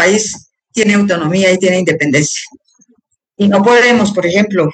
país tiene autonomía y tiene independencia. Y no podemos, por ejemplo,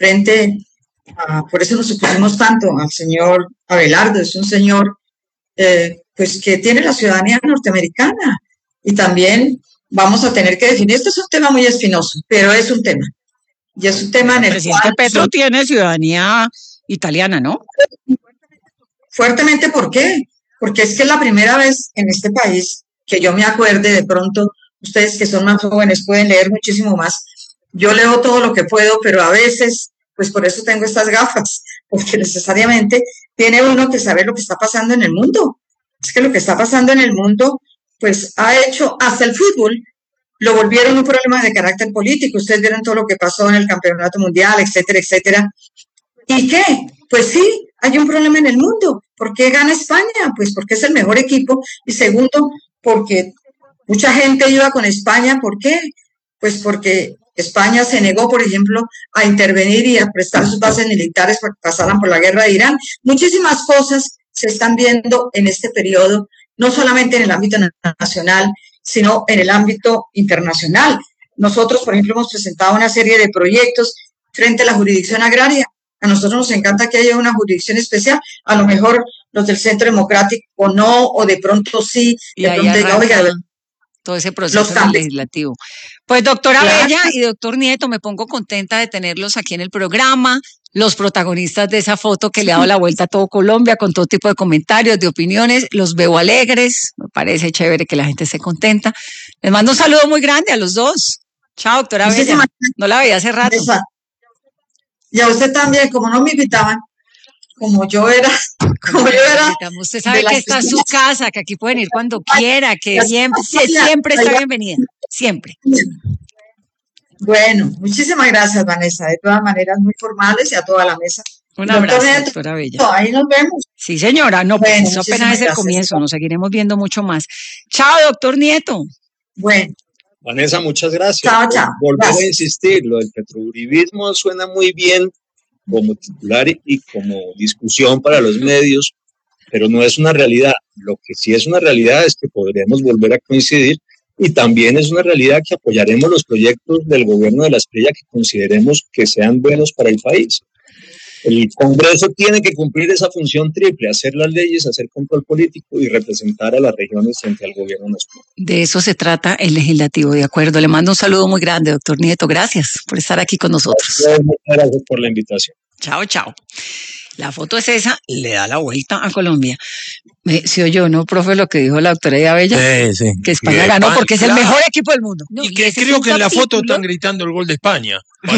por eso nos opusimos tanto al señor Abelardo, es un señor pues que tiene la ciudadanía norteamericana y también vamos a tener que definir, este es un tema muy espinoso, pero es un tema. Y es un tema en el presidente Petro tiene ciudadanía italiana, ¿no? Fuertemente, ¿por qué? Porque es que es la primera vez en este país que yo me acuerde, de pronto, ustedes que son más jóvenes pueden leer muchísimo más. Yo leo todo lo que puedo, pero a veces, pues por eso tengo estas gafas, porque necesariamente tiene uno que saber lo que está pasando en el mundo. Es que lo que está pasando en el mundo, pues ha hecho hasta el fútbol, lo volvieron un problema de carácter político. Ustedes vieron todo lo que pasó en el campeonato mundial, etcétera, etcétera. ¿Y qué? Pues sí, hay un problema en el mundo. ¿Por qué gana España? Pues porque es el mejor equipo. Y segundo, porque mucha gente iba con España. ¿Por qué? Pues porque España se negó, por ejemplo, a intervenir y a prestar sus bases militares para que pasaran por la guerra de Irán. Muchísimas cosas se están viendo en este periodo, no solamente en el ámbito nacional, sino en el ámbito internacional. Nosotros, por ejemplo, hemos presentado una serie de proyectos frente a la jurisdicción agraria. A nosotros nos encanta que haya una jurisdicción especial. A lo mejor los del Centro Democrático no, o de pronto sí. Y ahí arranca todo ese proceso legislativo. Pues doctora Bella y doctor Nieto, me pongo contenta de tenerlos aquí en el programa, los protagonistas de esa foto que le ha dado la vuelta a todo Colombia, con todo tipo de comentarios, de opiniones, los veo alegres, me parece chévere que la gente esté contenta. Les mando un saludo muy grande a los dos. Chao, doctora Bella, no la veía hace rato. Y a usted también, como no me invitaban, como yo era. Usted sabe que esta es su casa, que aquí pueden ir cuando quiera, que siempre está bienvenida, siempre. Bueno, muchísimas gracias, Vanessa, de todas maneras muy formales, y a toda la mesa. Un abrazo, doctora Bella. Ahí nos vemos. Sí, señora, no, pues eso apenas es el comienzo, nos seguiremos viendo mucho más. Chao, doctor Nieto. Bueno. Vanessa, muchas gracias. Chao. Volver a insistir, lo del petrouribismo suena muy bien como titular y como discusión para los medios, pero no es una realidad. Lo que sí es una realidad es que podremos volver a coincidir, y también es una realidad que apoyaremos los proyectos del gobierno de la Espriella que consideremos que sean buenos para el país. El Congreso tiene que cumplir esa función triple: hacer las leyes, hacer control político y representar a las regiones frente al gobierno nacional. De eso se trata el legislativo, de acuerdo. Le mando un saludo muy grande, doctor Nieto. Gracias por estar aquí con nosotros. Muchas gracias por la invitación. Chao, chao. La foto es esa, le da la vuelta a Colombia. ¿Sí oyó, no, profe, lo que dijo la doctora Ida Bella? Sí. Que España ganó porque es el mejor equipo del mundo. No, y que creo que en la foto están gritando el gol de España.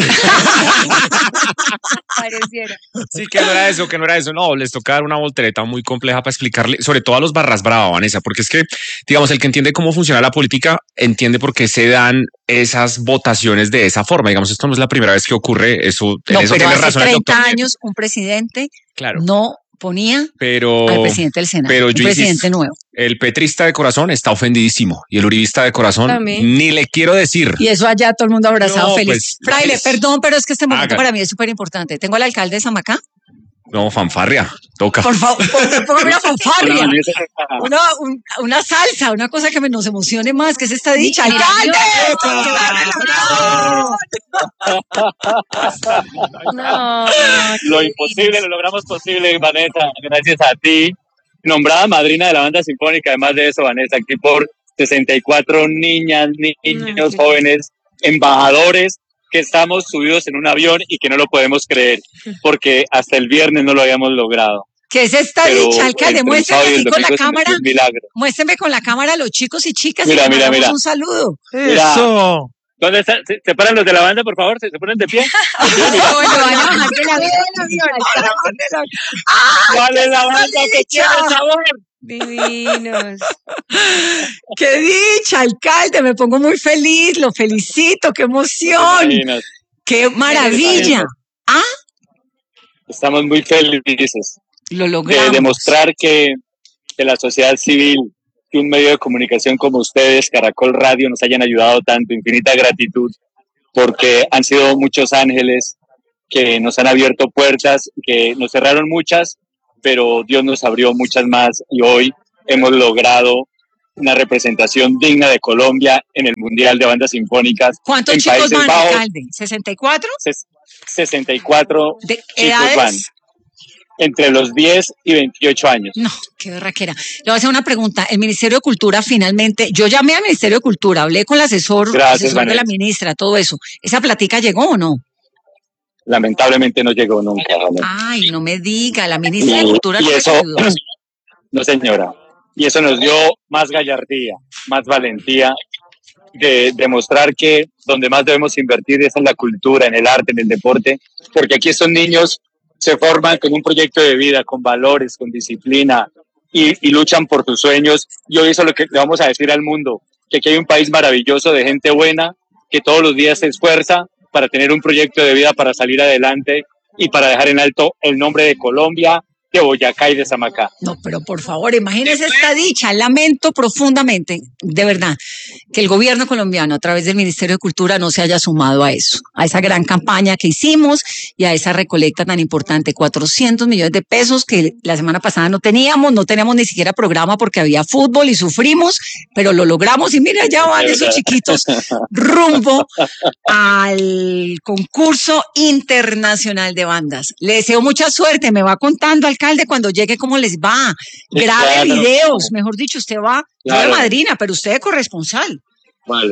Pareciera. Sí, que no era eso. No, les toca dar una voltereta muy compleja para explicarle, sobre todo a los barras bravas, Vanessa, porque es que, digamos, el que entiende cómo funciona la política entiende por qué se dan esas votaciones de esa forma. Digamos, esto no es la primera vez que ocurre. Eso no, eso pero tiene hace razón 30 años un presidente no ponía al presidente del Senado, pero un presidente nuevo. El petrista de corazón está ofendidísimo y el uribista de corazón también. Ni le quiero decir. Y eso allá todo el mundo abrazado, feliz. Pues, Fraile, perdón, pero es que este momento para mí es súper importante. Tengo al alcalde de Samacá. No, fanfarria, toca. Por favor, póngame una fanfarria. Una salsa, una cosa que nos emocione más, que es esta dicha. ¡Alcalde! No, lo imposible lo logramos posible, Vanessa, gracias a ti. Nombrada madrina de la banda sinfónica, además de eso, Vanessa, aquí por 64 niñas, niños, jóvenes, embajadores, que estamos subidos en un avión y que no lo podemos creer, porque hasta el viernes no lo habíamos logrado. ¿Qué es esta dicha, alcalde? Muéstrame con la cámara. Muéstrame con la cámara a los chicos y chicas. Mira. Un saludo. Eso. ¿Dónde están? ¿Se paran los de la banda, por favor? ¿Se ponen de pie? ¿Cuál es la banda que tiene sabor? Divinos. ¡Qué dicha, alcalde! Me pongo muy feliz, lo felicito, qué emoción. ¡Qué maravilla! Estamos muy felices. Lo logramos. De demostrar que la sociedad civil, que un medio de comunicación como ustedes, Caracol Radio, nos hayan ayudado tanto. Infinita gratitud, porque han sido muchos ángeles que nos han abierto puertas, que nos cerraron muchas, pero Dios nos abrió muchas más, y hoy hemos logrado una representación digna de Colombia en el Mundial de Bandas Sinfónicas. ¿Cuántos chicos van, alcalde? ¿64? 64 ¿De chicos edades? van. Entre los 10 y 28 años. No, qué berraquera. Le voy a hacer una pregunta. El Ministerio de Cultura finalmente, yo llamé al Ministerio de Cultura, hablé con el asesor de la ministra, todo eso. ¿Esa platica llegó o no? Lamentablemente no llegó nunca. Ay, no me diga, la ministra de Cultura no eso, no, señora. Y eso nos dio más gallardía, más valentía de demostrar que donde más debemos invertir es en la cultura, en el arte, en el deporte, porque aquí estos niños se forman con un proyecto de vida, con valores, con disciplina y luchan por sus sueños. Y hoy eso es lo que le vamos a decir al mundo, que aquí hay un país maravilloso de gente buena que todos los días se esfuerza para tener un proyecto de vida, para salir adelante y para dejar en alto el nombre de Colombia, de Boyacá y de Samacá. No, pero por favor, imagínese esta dicha. Lamento profundamente, de verdad, que el gobierno colombiano a través del Ministerio de Cultura no se haya sumado a eso, a esa gran campaña que hicimos y a esa recolecta tan importante, 400 millones de pesos que la semana pasada no teníamos ni siquiera programa porque había fútbol y sufrimos, pero lo logramos y mira, ya van esos chiquitos rumbo al concurso internacional de bandas. Le deseo mucha suerte, me va contando, alcalde, cuando llegue cómo les va. Grabe videos, mejor dicho, usted va, yo de madrina, pero usted de corresponsal. Vale.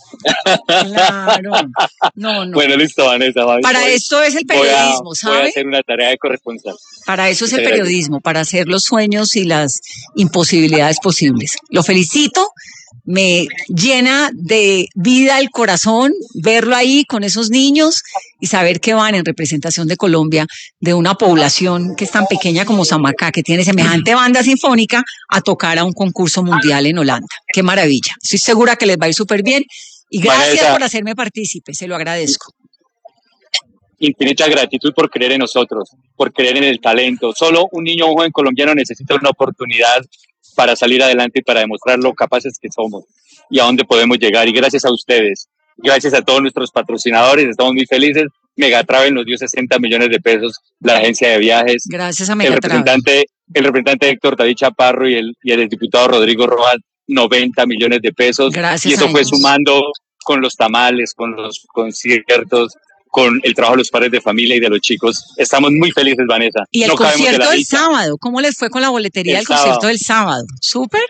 Claro. No. Bueno, listo, Vanessa. Para esto es el periodismo, ¿sabe? Voy a hacer una tarea de corresponsal. Para eso es el periodismo, para hacer los sueños y las imposibilidades posibles. Lo felicito. Me llena de vida el corazón verlo ahí con esos niños y saber que van en representación de Colombia, de una población que es tan pequeña como Samacá, que tiene semejante banda sinfónica, a tocar a un concurso mundial en Holanda. ¡Qué maravilla! Estoy segura que les va a ir súper bien y gracias Vanessa, por hacerme partícipe, se lo agradezco. Infinita gratitud por creer en nosotros, por creer en el talento. Solo un niño o un joven colombiano necesita una oportunidad para salir adelante y para demostrar lo capaces que somos y a dónde podemos llegar. Y gracias a ustedes, gracias a todos nuestros patrocinadores, estamos muy felices. Megatravel nos dio 60 millones de pesos, la agencia de viajes. Gracias a Megatravel. El representante Héctor David Chaparro y el diputado Rodrigo Rojas, 90 millones de pesos. Gracias. Y eso fue sumando con los tamales, con los conciertos, con el trabajo de los padres de familia y de los chicos. Estamos muy felices, Vanessa. Y el concierto del sábado, ¿cómo les fue con la boletería del concierto del sábado? ¿Súper?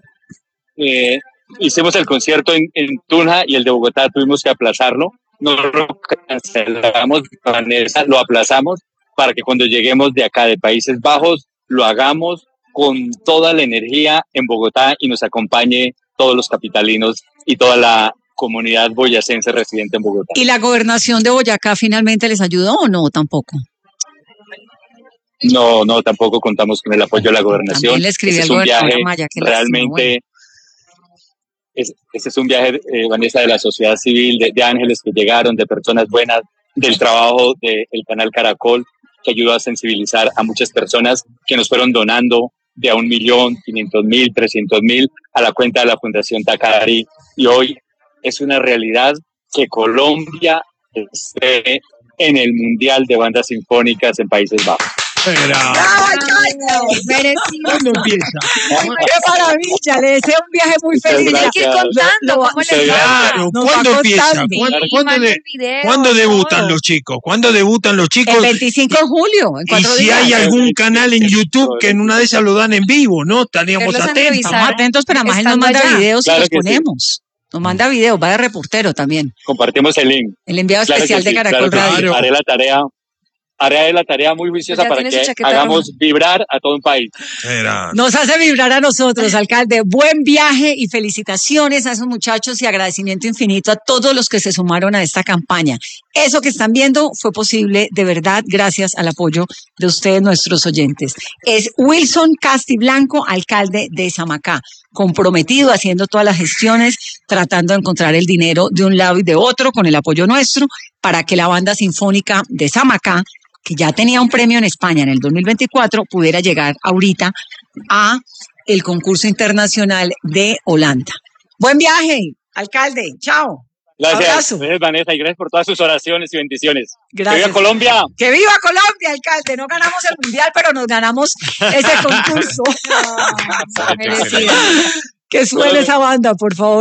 Hicimos el concierto en Tunja y el de Bogotá tuvimos que aplazarlo. No lo cancelamos, Vanessa, lo aplazamos para que cuando lleguemos de acá, de Países Bajos, lo hagamos con toda la energía en Bogotá y nos acompañe todos los capitalinos y toda la comunidad boyacense residente en Bogotá. ¿Y la gobernación de Boyacá finalmente les ayudó o no tampoco? No, tampoco contamos con el apoyo de la gobernación. También le escribí al gobernador Maya, que realmente ese es un viaje, Vanessa, de la sociedad civil, de ángeles que llegaron, de personas buenas, del trabajo del canal Caracol, que ayudó a sensibilizar a muchas personas que nos fueron donando de a 1.500.000, 300.000 a la cuenta de la Fundación Takari. Y hoy es una realidad que Colombia esté en el Mundial de Bandas Sinfónicas en Países Bajos. ¿Cuándo empieza? ¡Qué maravilla! Le deseo un viaje muy feliz. Hay que ir contando cómo les va. Claro, ¿cuándo empieza? ¿Cuándo debutan los chicos? ¿Cuándo debutan los chicos? El 25 de julio, en 4 días. Y si hay algún canal en YouTube que en una de esas lo dan en vivo, ¿no? Estaríamos atentos. Estamos atentos, pero además él nos manda videos y los ponemos. Nos manda videos, va de reportero también. Compartimos el link. El enviado especial de Caracol Radio. Haré la tarea muy viciosa para que hagamos vibrar a todo un país. Nos hace vibrar a nosotros, alcalde. Buen viaje y felicitaciones a esos muchachos y agradecimiento infinito a todos los que se sumaron a esta campaña. Eso que están viendo fue posible de verdad gracias al apoyo de ustedes, nuestros oyentes. Es Wilson Castiblanco, alcalde de Samacá, comprometido haciendo todas las gestiones, tratando de encontrar el dinero de un lado y de otro con el apoyo nuestro para que la banda sinfónica de Samacá, que ya tenía un premio en España en el 2024, pudiera llegar ahorita a el concurso internacional de Holanda. Buen viaje, alcalde. Chao. Gracias, Vanessa, y gracias por todas sus oraciones y bendiciones. Gracias. ¡Que viva Colombia! ¡Que viva Colombia, alcalde! No ganamos el mundial, pero nos ganamos ese concurso. Merecida. Que suene esa banda, por favor.